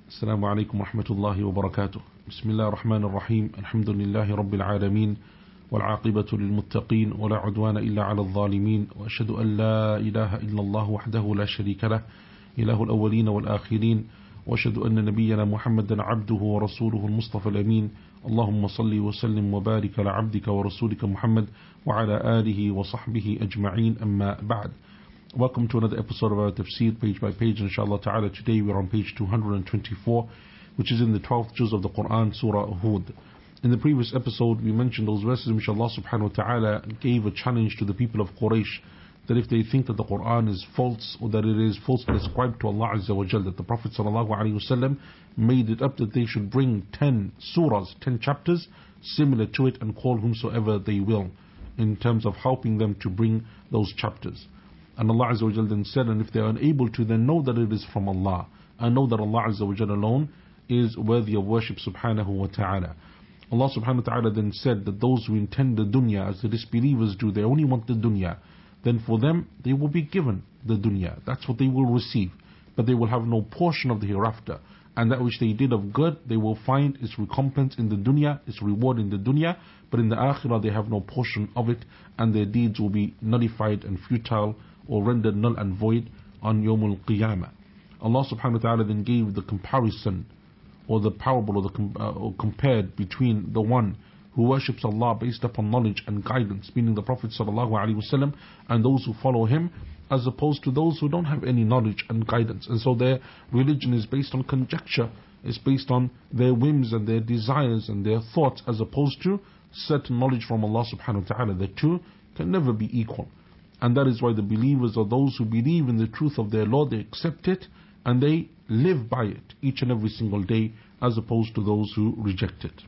السلام عليكم ورحمة الله وبركاته. بسم الله الرحمن الرحيم. الحمد لله رب العالمين، والعاقبة للمتقين، ولا عدوان إلا على الظالمين، وأشهد أن لا إله إلا الله وحده لا شريك له، إله الأولين والآخرين، وأشهد أن نبينا محمدا عبده ورسوله المصطفى الأمين. اللهم صل وسلم وبارك على عبدك ورسولك محمد وعلى آله وصحبه أجمعين. أما بعد. Welcome to another episode of our tafsir, page by page, inshallah ta'ala. Today we're on page 224, which is in the 12th juz of the Quran, Surah Hud. In the previous episode, we mentioned those verses in which Allah subhanahu wa ta'ala gave a challenge to the people of Quraysh, that if they think that the Quran is false, or that it is falsely ascribed to Allah Azza wa Jal, that the Prophet sallallahu alaihi wasallam made it up that they should bring 10 surahs, 10 chapters similar to it, and call whomsoever they will, in terms of helping them to bring those chapters. And Allah Azza wa Jal then said, and if they are unable to, then know that it is from Allah, and know that Allah Azza wa Jal alone is worthy of worship subhanahu wa ta'ala. Allah subhanahu wa ta'ala then said that those who intend the dunya, as the disbelievers do, they only want the dunya, then for them they will be given the dunya. That's what they will receive, but they will have no portion of the hereafter. And that which they did of good, they will find its recompense in the dunya, its reward in the dunya, but in the akhirah they have no portion of it, and their deeds will be nullified and futile, or rendered null and void on Yawmul Qiyamah. Allah subhanahu wa ta'ala then gave the comparison, or the parable, or compared between the one who worships Allah based upon knowledge and guidance, meaning the Prophet sallallahu alaihi wasallam, and those who follow him, as opposed to those who don't have any knowledge and guidance. And so their religion is based on conjecture, it's based on their whims and their desires and their thoughts, as opposed to certain knowledge from Allah subhanahu wa ta'ala. The two can never be equal. And that is why the believers are those who believe in the truth of their Lord, they accept it, and they live by it each and every single day, as opposed to those who reject it.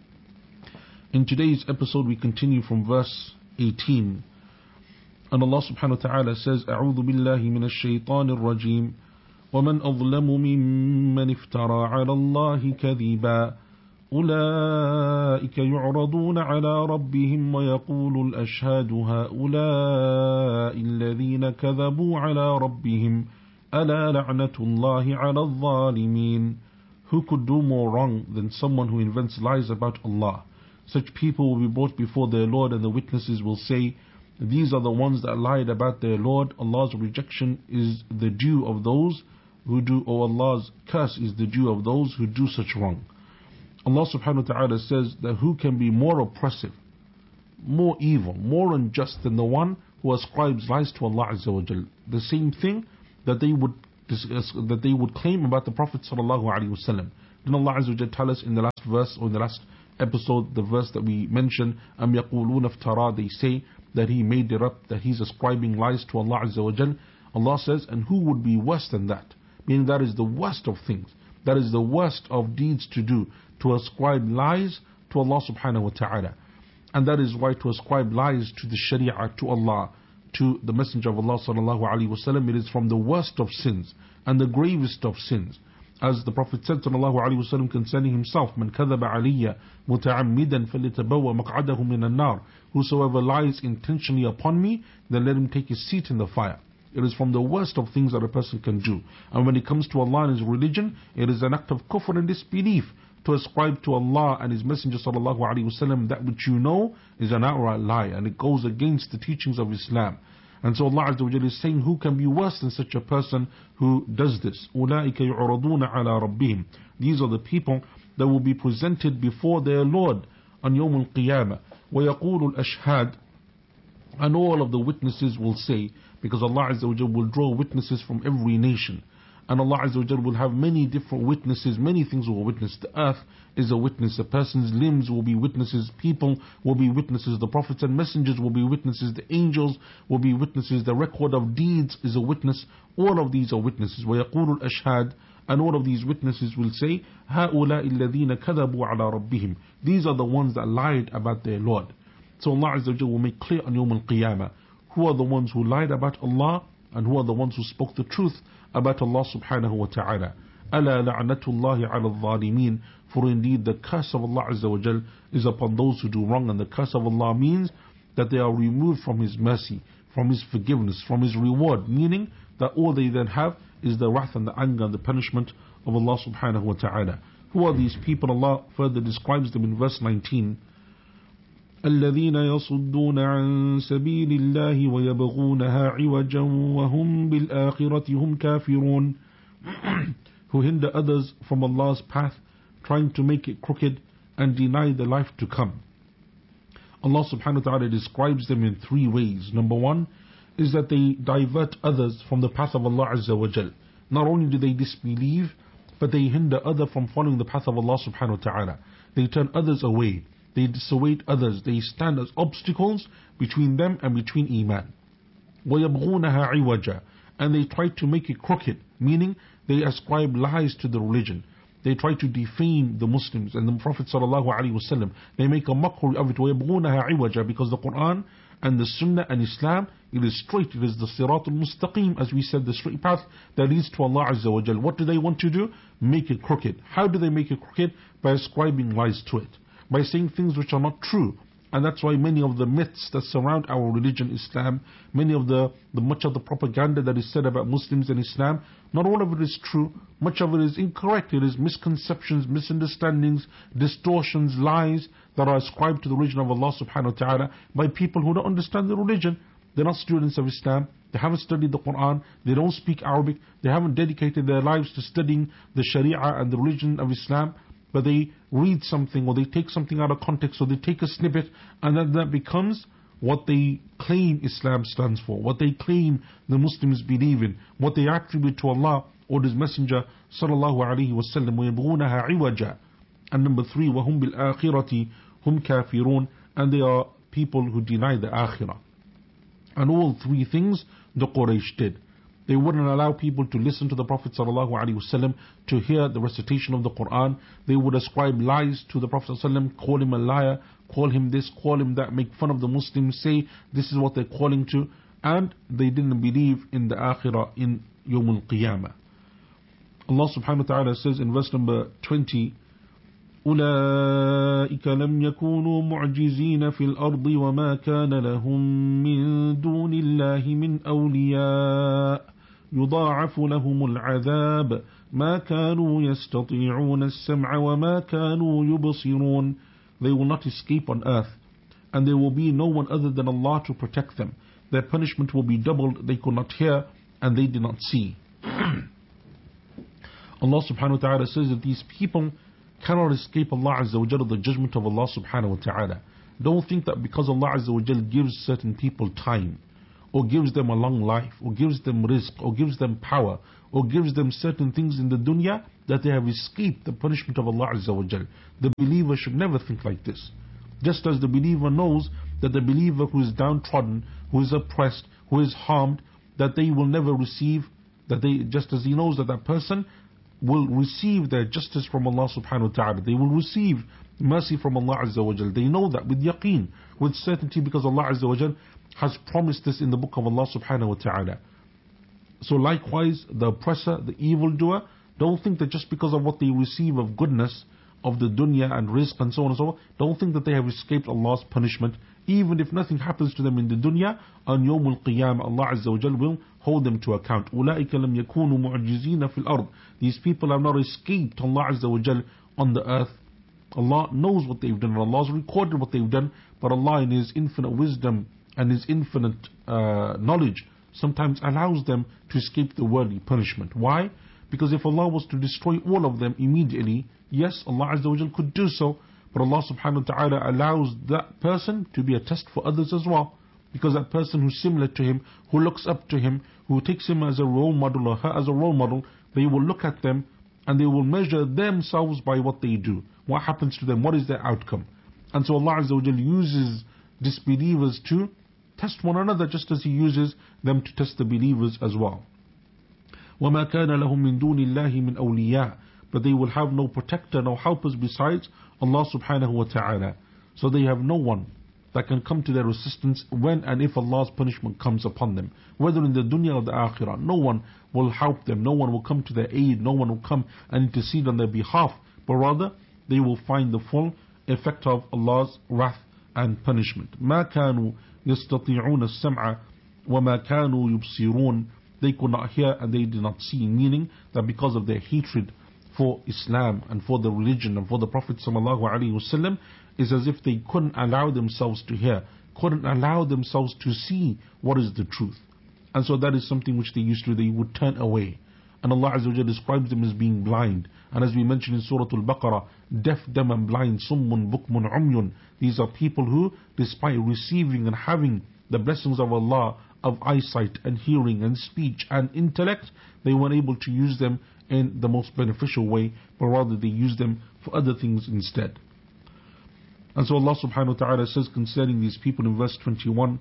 In today's episode we continue from verse 18, and Allah subhanahu wa ta'ala says, أعوذ بالله من الشيطان الرجيم ومن أظلم ممن افترى على الله كذبا أولئك يعرضون على ربهم ويقول الأشهاد هؤلاء الذين كذبوا على ربهم ألا لعنة الله على الظالمين. Who could do more wrong than someone who invents lies about Allah? Such people will be brought before their Lord, and the witnesses will say, these are the ones that lied about their Lord. Allah's rejection is the due of those who do, or Allah's curse is the due of those who do such wrong. Allah subhanahu wa ta'ala says that who can be more oppressive, more evil, more unjust than the one who ascribes lies to Allah Azza wa Jal. The same thing that they would claim about the Prophet sallallahu alaihi wasallam. Then Allah Azza wa Jal tell us in the last verse, or in the last episode, the verse that we mentioned, أَمْ يَقُولُونَ افترى, they say that he made it up, that he's ascribing lies to Allah Azza wa Jal. Allah says, and who would be worse than that? Meaning that is the worst of things. That is the worst of deeds to do, to ascribe lies to Allah subhanahu wa ta'ala. And that is why to ascribe lies to the sharia, to Allah, to the Messenger of Allah sallallahu alaihi wasallam, it is from the worst of sins and the gravest of sins. As the Prophet said sallallahu alaihi wasallam concerning himself, "Man kadhaba alayya muta'ammidan falyatabawwa maq'adahu min an-nar." Whosoever lies intentionally upon me, then let him take his seat in the fire. It is from the worst of things that a person can do. And when it comes to Allah and His religion, it is an act of kufr and disbelief to ascribe to Allah and His Messenger sallallahu alaihi wasallam that which you know is an outright lie, and it goes against the teachings of Islam. And so Allah Azza wa Jalla is saying, who can be worse than such a person who does this? أُولَٰئِكَ يُعْرَضُونَ عَلَىٰ رَبِّهِمْ. These are the people that will be presented before their Lord on Yawm al-Qiyamah. وَيَقُولُ الْأَشْهَادِ, and all of the witnesses will say, because Allah Azza wa Jalla will draw witnesses from every nation. And Allah Azza wa Jalla will have many different witnesses, many things will witness. The earth is a witness, a person's limbs will be witnesses, people will be witnesses, the prophets and messengers will be witnesses, the angels will be witnesses, the record of deeds is a witness. All of these are witnesses. وَيَقُولُ الْأَشْهَادِ, and all of these witnesses will say, هَؤُلَاءِ الَّذِينَ كَذَبُوا عَلَىٰ رَبِّهِمْ. These are the ones that lied about their Lord. So Allah Azza wa Jalla will make clear on Yawm al-Qiyamah who are the ones who lied about Allah, and who are the ones who spoke the truth about Allah subhanahu wa ta'ala. أَلَا لَعْنَةُ اللَّهِ عَلَى الظَّالِمِينَ. For indeed the curse of Allah Azza wa Jal is upon those who do wrong, and the curse of Allah means that they are removed from His mercy, from His forgiveness, from His reward, meaning that all they then have is the wrath and the anger and the punishment of Allah subhanahu wa ta'ala. Who are these people? Allah further describes them in verse 19. الذين يصدون عن سبيل الله ويبغونها عوجا وهم بالآخرة هم كافرون, who hinder others from Allah's path, trying to make it crooked and deny the life to come. Allah subhanahu wa ta'ala describes them in three ways. Number one is that they divert others from the path of Allah Azza wa Jal. Not only do they disbelieve, but they hinder others from following the path of Allah subhanahu wa ta'ala. They turn others away. They dissuade others. They stand as obstacles between them and between Iman. وَيَبْغُونَهَا عِوَجًا, and they try to make it crooked, meaning they ascribe lies to the religion. They try to defame the Muslims and the Prophet ﷺ. They make a mockery of it. وَيَبْغُونَهَا عِوَجًا, because the Quran and the Sunnah and Islam, it is straight. It is the Sirat al-Mustaqim, as we said, the straight path that leads to Allah Azza wa Jal. What do they want to do? Make it crooked. How do they make it crooked? By ascribing lies to it, by saying things which are not true. And that's why many of the myths that surround our religion, Islam, many of the much of the propaganda that is said about Muslims and Islam, not all of it is true. Much of it is incorrect. It is misconceptions, misunderstandings, distortions, lies that are ascribed to the religion of Allah subhanahu wa ta'ala by people who don't understand the religion. They're not students of Islam. They haven't studied the Quran. They don't speak Arabic. They haven't dedicated their lives to studying the Sharia and the religion of Islam. But they read something, or they take something out of context, or they take a snippet, and then that becomes what they claim Islam stands for, what they claim the Muslims believe in, what they attribute to Allah or His Messenger sallallahu alaihi wasallam. وَيَبْغُونَهَا عِوَجًا. And number three, وَهُمْ بِالْآخِرَةِ هُمْ كَافِرُونَ, and they are people who deny the Akhirah. And all three things the Quraysh did. They wouldn't allow people to listen to the Prophet ﷺ, to hear the recitation of the Quran. They would ascribe lies to the Prophet ﷺ, call him a liar, call him this, call him that, make fun of the Muslims, say this is what they're calling to. And they didn't believe in the Akhirah, in Yawm al-Qiyamah. Allah subhanahu wa ta'ala says in verse number 20, أولئك لم يكونوا معجزين في الأرض وما كان لهم من دون الله من أولياء يضاعف لهم العذاب ما كانوا يستطيعون السمع وما كانوا يبصرون. They will not escape on earth, and there will be no one other than Allah to protect them. Their punishment will be doubled. They could not hear and they did not see. Allah subhanahu wa ta'ala says that these people cannot escape Allah Azza wa Jalla, the judgment of Allah subhanahu wa ta'ala. Don't think that because Allah Azza wa Jalla gives certain people time, or gives them a long life, or gives them rizq, or gives them power, or gives them certain things in the dunya, that they have escaped the punishment of Allah Azza wa Jalla. The believer should never think like this. Just as the believer knows that the believer who is downtrodden, who is oppressed, who is harmed, that they will never receive, just as he knows that that person will receive their justice from Allah subhanahu wa ta'ala. They will receive mercy from Allah Azza wa Jal. They know that with yaqeen, with certainty, because Allah Azza wa Jal has promised this in the book of Allah subhanahu wa ta'ala. So likewise, the oppressor, the evildoer, don't think that just because of what they receive of goodness, of the dunya and rizq and so on and so on, don't think that they have escaped Allah's punishment. Even if nothing happens to them in the dunya, on Yawm al-Qiyamah, Allah Azza wa Jal will hold them to account. أُولَٰئِكَ لَمْ يَكُونُوا مُعْجِزِينَ فِي الْأَرْضِ. These people have not escaped Allah Azza wa Jal on the earth. Allah knows what they've done, and Allah has recorded what they've done, but Allah in His infinite wisdom and His infinite knowledge sometimes allows them to escape the worldly punishment. Why? Because if Allah was to destroy all of them immediately, yes, Allah Azza wa Jal could do so, but Allah subhanahu wa ta'ala allows that person to be a test for others as well. Because that person who's similar to him, who looks up to him, who takes him as a role model or her as a role model, they will look at them and they will measure themselves by what they do. What happens to them? What is their outcome? And so Allah Azza wa Jal uses disbelievers to test one another, just as He uses them to test the believers as well. وَمَا كَانَ لَهُم مِّن دُونِ اللَّهِ مِنْ أَوْلِيَاءَ. But they will have no protector, no helpers besides Allah subhanahu wa ta'ala. So they have no one that can come to their assistance when and if Allah's punishment comes upon them. Whether in the dunya or the akhirah, no one will help them, no one will come to their aid, no one will come and intercede on their behalf, but rather they will find the full effect of Allah's wrath and punishment. مَا كَانُوا يَسْتَطِيعُونَ السَّمْعَ وَمَا كَانُوا يُبْصِرُونَ. they could not hear and they did not see, meaning that because of their hatred for Islam and for the religion and for the Prophet ﷺ, is as if they couldn't allow themselves to hear, couldn't allow themselves to see what is the truth. And so that is something which they used to do. They would turn away. And Allah Azza wa Jalla describes them as being blind. And as we mentioned in Surah Al-Baqarah, deaf, dumb and blind, summun, bukmun, umyun. These are people who, despite receiving and having the blessings of Allah, of eyesight and hearing and speech and intellect, they weren't able to use them in the most beneficial way, but rather they use them for other things instead. And so Allah subhanahu wa ta'ala says concerning these people in verse 21,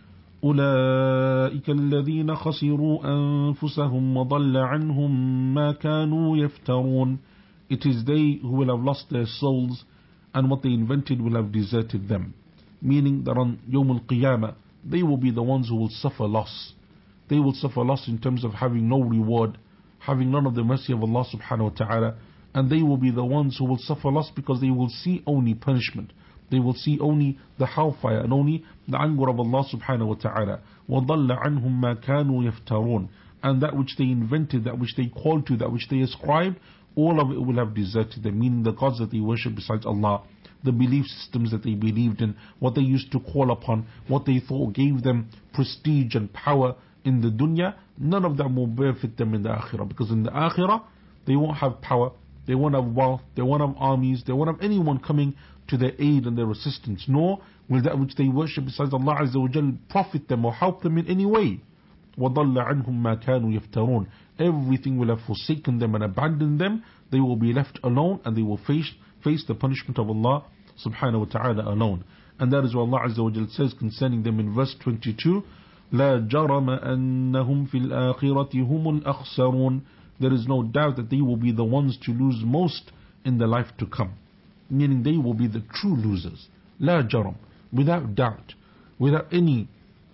أولئك الذين خسروا أنفسهم وضل عنهم ما كانوا يفترون. It is they who will have lost their souls, and what they invented will have deserted them. Meaning that on Yawm al-Qiyamah, they will be the ones who will suffer loss. They will suffer loss in terms of having no reward, having none of the mercy of Allah subhanahu wa ta'ala, and they will be the ones who will suffer loss because they will see only punishment. They will see only the hellfire and only the anger of Allah subhanahu wa ta'ala. وَضَلَّ عَنْهُمْ مَا كَانُوا يَفْتَرُونَ. And that which they invented, that which they called to, that which they ascribed, all of it will have deserted them, meaning the gods that they worship besides Allah, the belief systems that they believed in, what they used to call upon, what they thought gave them prestige and power in the dunya, none of that will benefit them in the akhirah. Because in the akhirah, they won't have power, they won't have wealth, they won't have armies, they won't have anyone coming to their aid and their assistance, nor will that which they worship besides Allah Azza wa Jal profit them or help them in any way. وَضَلَّ عَنْهُمْ مَا كَانُوا يَفْتَرُونَ. Everything will have forsaken them and abandoned them. They will be left alone and they will face the punishment of Allah subhanahu wa ta'ala alone. And that is what Allah Azza wa Jal says concerning them in verse 22, لَا جَرَمَ أَنَّهُمْ فِي الْآخِرَةِ هُمُ الْأَخْسَرُونَ. There is no doubt that they will be the ones to lose most in the life to come. Meaning they will be the true losers. La jaram, without doubt, without any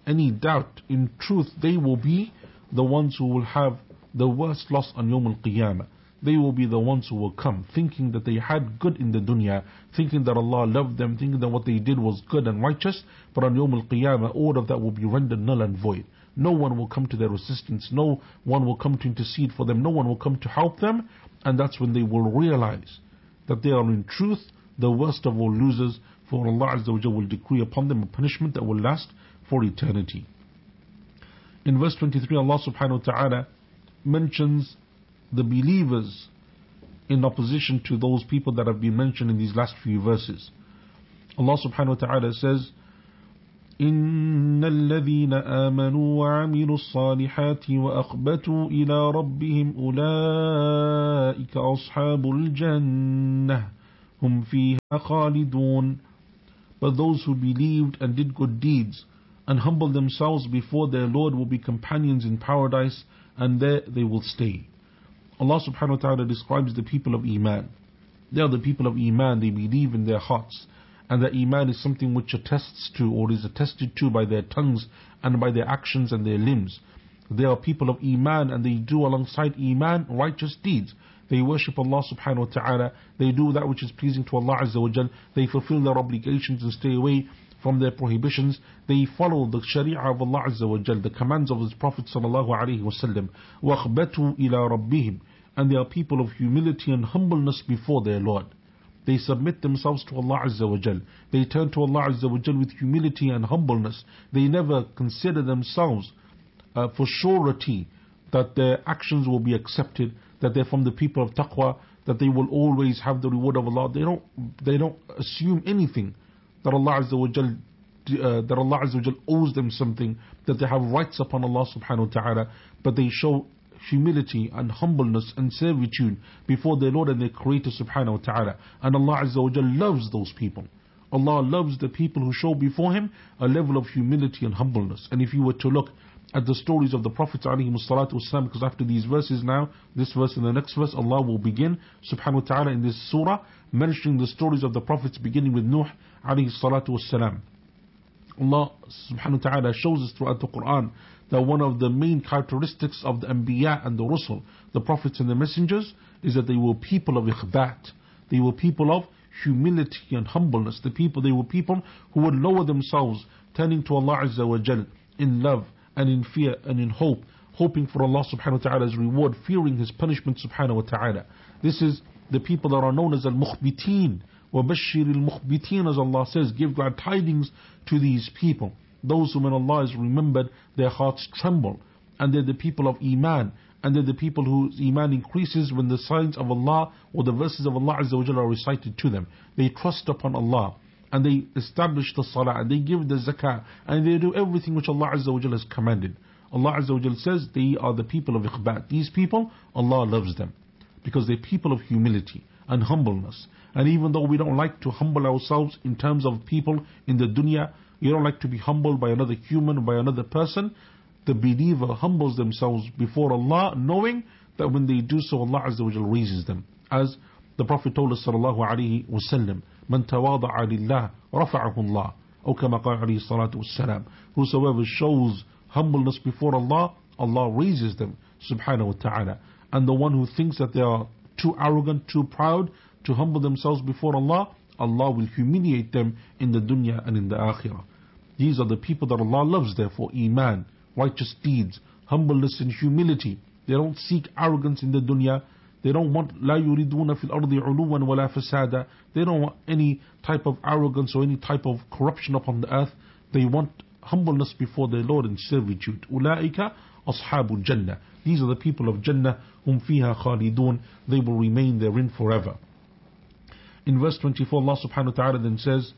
doubt, in truth they will be the ones who will have the worst loss on Yawm al-Qiyamah. They will be the ones who will come thinking that they had good in the dunya, thinking that Allah loved them, thinking that what they did was good and righteous, but on Yawm al-Qiyamah all of that will be rendered null and void. No one will come to their assistance, no one will come to intercede for them, no one will come to help them, and that's when they will realize that they are in truth the worst of all losers, for Allah Azza wa Jalla will decree upon them a punishment that will last for eternity. In verse 23, Allah subhanahu wa ta'ala mentions the believers in opposition to those people that have been mentioned in these last few verses. Allah subhanahu wa ta'ala says, إن الذين آمنوا وعملوا الصالحات وأخبتوا إلى ربهم أولئك أصحاب الجنة هم فيها خالدون. But those who believed and did good deeds and humbled themselves before their Lord will be companions in paradise, and there they will stay. Allah subhanahu wa ta'ala describes the people of Iman. They are the people of Iman, they believe in their hearts. And that Iman is something which attests to or is attested to by their tongues and by their actions and their limbs. They are people of Iman and they do alongside Iman righteous deeds. They worship Allah subhanahu wa ta'ala. They do that which is pleasing to Allah Azza wa Jal. They fulfill their obligations and stay away from their prohibitions. They follow the Sharia of Allah Azza wa Jal, the commands of His Prophet sallallahu alaihi wasallam. وَأَخْبَتُوا إِلَىٰ رَبِّهِمْ. And they are people of humility and humbleness before their Lord. They submit themselves to Allah Azza wa Jal. They turn to Allah Azza wa Jal with humility and humbleness. They never consider themselves for surety that their actions will be accepted, that they're from the people of taqwa, that they will always have the reward of Allah. They don't assume anything that Allah Azza wa Jal owes them something, that they have rights upon Allah subhanahu wa ta'ala, but they show humility and humbleness and servitude before their Lord and their Creator subhanahu wa ta'ala. And Allah Azza wa Jal loves those people. Allah loves the people who show before Him a level of humility and humbleness. And if you were to look at the stories of the Prophet alayhi salatu wasalam, because after these verses now, this verse and the next verse, Allah will begin subhanahu wa ta'ala in this surah mentioning the stories of the Prophets, beginning with Nuh alayhi salatu wasalam. Allah subhanahu wa ta'ala shows us throughout the Quran that one of the main characteristics of the Anbiya and the Rusul, the Prophets and the Messengers, is that they were people of ikhbat. They were people of humility and humbleness. They were people who would lower themselves, turning to Allah Azza wa Jal in love and in fear and in hope hoping for Allah subhanahu wa ta'ala's reward, fearing His punishment subhanahu wa ta'ala. This is the people that are known as al-mukhbitin. وَبَشِّرِ الْمُخْبِتِينَ, as Allah says, give glad tidings to these people. Those who, when Allah is remembered, their hearts tremble. And they're the people of Iman. And they're the people whose Iman increases when the signs of Allah or the verses of Allah Azza wa Jalla are recited to them. They trust upon Allah. And they establish the salah. And they give the zakah. And they do everything which Allah Azza wa Jalla has commanded. Allah Azza wa Jalla says they are the people of ikhbat. These people, Allah loves them. Because they're people of humility and humbleness. And even though we don't like to humble ourselves in terms of people in the dunya, you don't like to be humbled by another human, by another person, the believer humbles themselves before Allah, knowing that when they do so, Allah Azza wa Jalla raises them. As the Prophet told us sallallahu alayhi wa sallam, "Man tawada'a lillah, rafa'ahu Allah." Or kama qala alayhi salatu wassalam. Whosoever shows humbleness before Allah, Allah raises them subhanahu wa ta'ala. And the one who thinks that they are too arrogant, too proud to humble themselves before Allah, Allah will humiliate them in the dunya and in the akhirah. These are the people that Allah loves, therefore, Iman, righteous deeds, humbleness and humility. They don't seek arrogance in the dunya. They don't want لا يريدون في الأرض علوا ولا فسادا. They don't want any type of arrogance or any type of corruption upon the earth. They want humbleness before their Lord and servitude. أولئك أصحاب الجنة. These are the people of Jannah, هم فيها خالدون. They will remain therein forever. In verse 24, Allah subhanahu wa ta'ala then says,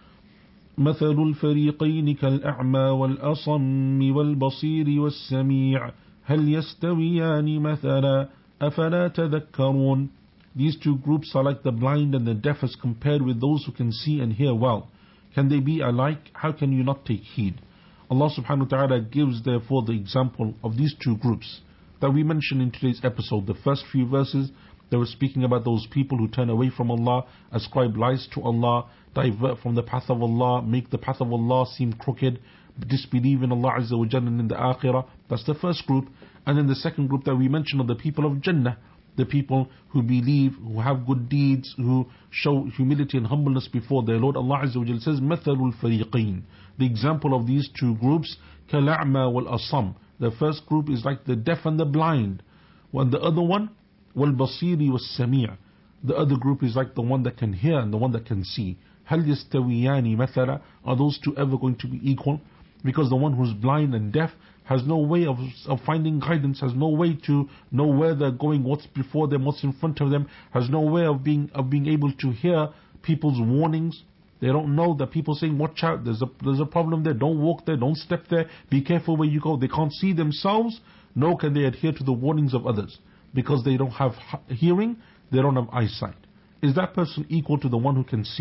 مثل الفريقين كالأعمى والأصم والبصير والسميع هل يستويان مثلا أفلا تذكرون. These two groups are like the blind and the deaf as compared with those who can see and hear well. Can they be alike? How can you not take heed? Allah subhanahu wa ta'ala gives therefore the example of these two groups that we mentioned in today's episode. The first few verses, they were speaking about those people who turn away from Allah, ascribe lies to Allah, divert from the path of Allah, make the path of Allah seem crooked, disbelieve in Allah Azza wa Jalla and in the Akhirah. That's the first group. And then the second group that we mentioned are the people of Jannah, the people who believe, who have good deeds, who show humility and humbleness before their Lord. Allah Azza wa Jalla says, مَثَلُ الْفَرِيقِينَ. The example of these two groups, كَالْأَعْمَى وَالْأَصَمْ. The first group is like the deaf and the blind. When the other one, وَالْبَصِيرِ وَالسَّمِيعِ. The other group is like the one that can hear and the one that can see. هَلْ يَسْتَوِيَانِ مَثَلًا. Are those two ever going to be equal? Because the one who's blind and deaf has no way of finding guidance, has no way to know where they're going, what's before them, what's in front of them, has no way of being able to hear people's warnings. They don't know that people saying, watch out, there's a problem there, don't walk there, don't step there, be careful where you go. They can't see themselves, nor can they adhere to the warnings of others. Because they don't have hearing, they don't have eyesight. Is that person equal to the one who can see?